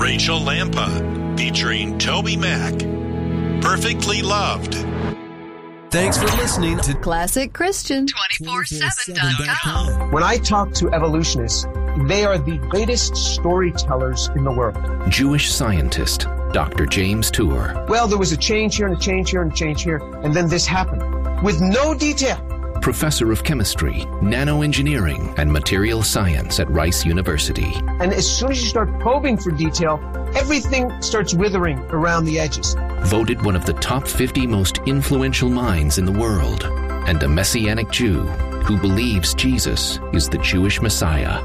Rachel Lampa, featuring Toby Mac. Perfectly Loved. Thanks for listening to Classic Christian 247.com. When I talk to evolutionists, they are the greatest storytellers in the world. Jewish scientist, Dr. James Tour. Well, there was a change here and a change here and a change here, and then this happened. With no detail. Professor of chemistry, nanoengineering, and material science at Rice University. And as soon as you start probing for detail, everything starts withering around the edges. Voted one of the top 50 most influential minds in the world, and a Messianic Jew who believes Jesus is the Jewish Messiah.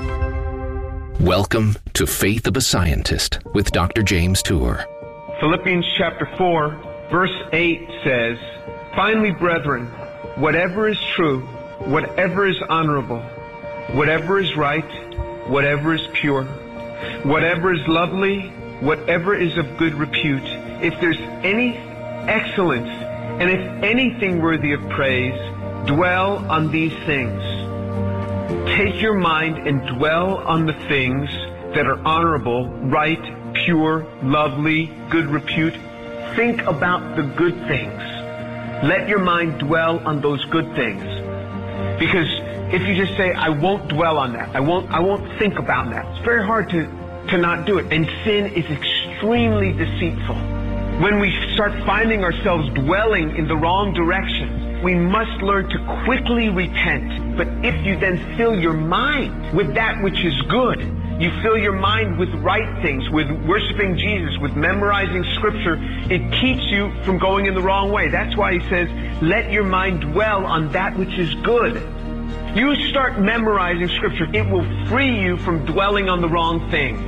Welcome to Faith of a Scientist with Dr. James Tour. Philippians chapter 4, verse 8 says, "Finally, brethren, whatever is true, whatever is honorable, whatever is right, whatever is pure, whatever is lovely, whatever is of good repute, if there's any excellence, and if anything worthy of praise, dwell on these things." Take your mind and dwell on the things that are honorable, right, pure, lovely, good repute. Think about the good things. Let your mind dwell on those good things. Because if you just say, I won't dwell on that, I won't think about that, it's very hard to not do it. And sin is extremely deceitful. When we start finding ourselves dwelling in the wrong direction, we must learn to quickly repent. But if you then fill your mind with that which is good, you fill your mind with right things, with worshiping Jesus, with memorizing Scripture, it keeps you from going in the wrong way. That's why he says, let your mind dwell on that which is good. You start memorizing Scripture, it will free you from dwelling on the wrong thing.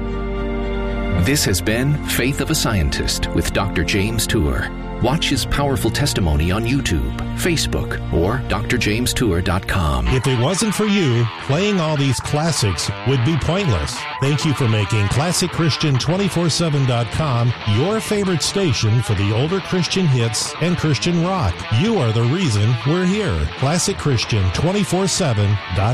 This has been Faith of a Scientist with Dr. James Tour. Watch his powerful testimony on YouTube, Facebook, or drjamestour.com. If it wasn't for you, playing all these classics would be pointless. Thank you for making ClassicChristian247.com your favorite station for the older Christian hits and Christian rock. You are the reason we're here. ClassicChristian247.com.